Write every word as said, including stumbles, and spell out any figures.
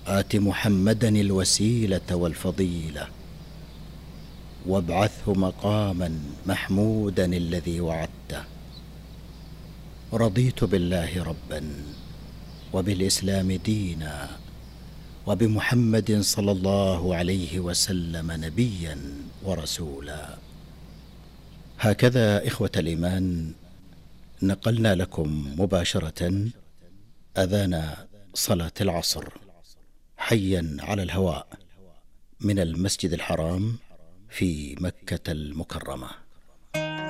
آت محمدا الوسيلة والفضيلة وابعثه مقاما محمودا الذي وعدته. رضيت بالله ربا وبالإسلام دينا وبمحمد صلى الله عليه وسلم نبيا ورسولا. هكذا إخوة الإيمان نقلنا لكم مباشرة أذان صلاة العصر حيا على الهواء من المسجد الحرام في مكة المكرمة.